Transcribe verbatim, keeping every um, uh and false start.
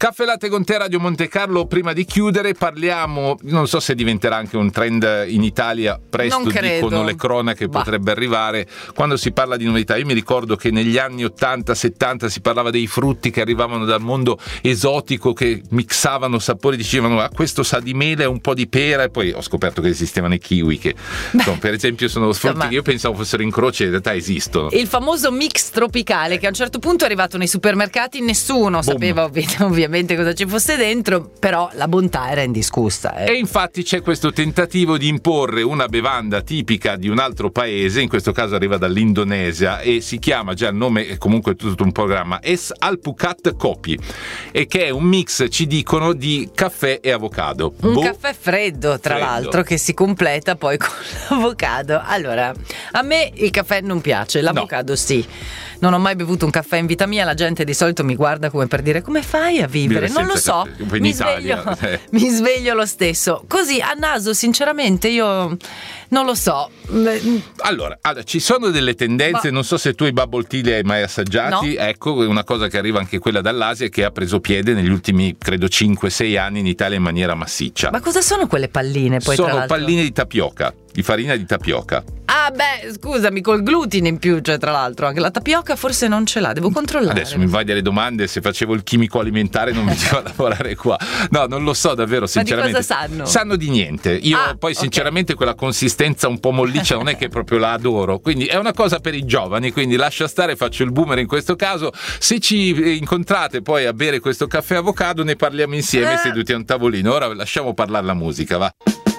Caffè Latte con te, Radio Monte Carlo. Prima di chiudere parliamo, non so se diventerà anche un trend in Italia, presto dicono le cronache, bah. potrebbe arrivare, quando si parla di novità. Io mi ricordo che negli anni ottanta settanta si parlava dei frutti che arrivavano dal mondo esotico, che mixavano sapori, dicevano ah, questo sa di mele e un po' di pera, e poi ho scoperto che esistevano i kiwi che insomma, per esempio sono frutti insomma, che io pensavo fossero incroci e in realtà esistono. Il famoso mix tropicale che a un certo punto è arrivato nei supermercati, nessuno Boom. sapeva ovvi- ovviamente cosa ci fosse dentro, però la bontà era indiscussa. Eh. E infatti c'è questo tentativo di imporre una bevanda tipica di un altro paese, in questo caso arriva dall'Indonesia e si chiama, già il nome è comunque tutto un programma, Es Alpukat Kopi, e che è un mix, ci dicono, di caffè e avocado. Un boh, caffè freddo, tra freddo. l'altro, che si completa poi con l'avocado. Allora, a me il caffè non piace, l'avocado no. sì. Non ho mai bevuto un caffè in vita mia, la gente di solito mi guarda come per dire come fai a vivere? Non lo so, in mi Italia, sveglio, eh. mi sveglio lo stesso. Così a naso sinceramente io non lo so. Allora, allora ci sono delle tendenze, Ma... non so se tu i bubble tea li hai mai assaggiati, no. ecco, è una cosa che arriva anche quella dall'Asia e che ha preso piede negli ultimi credo cinque sei anni in Italia in maniera massiccia. Ma cosa sono quelle palline poi? Sono tra l'altro? palline di tapioca, di farina di tapioca. Ah beh, scusami, col glutine in più, cioè tra l'altro anche la tapioca forse non ce l'ha, devo controllare. Adesso mi vai delle domande, se facevo il chimico alimentare non mi devo lavorare qua. No, non lo so davvero, sinceramente. Ma di cosa sanno? Sanno di niente. Io ah, poi sinceramente okay. quella consistenza un po' molliccia non è che proprio la adoro, quindi è una cosa per i giovani, quindi lascia stare, faccio il boomer in questo caso. Se ci incontrate poi a bere questo caffè avocado ne parliamo insieme eh. seduti a un tavolino. Ora lasciamo parlare la musica, va.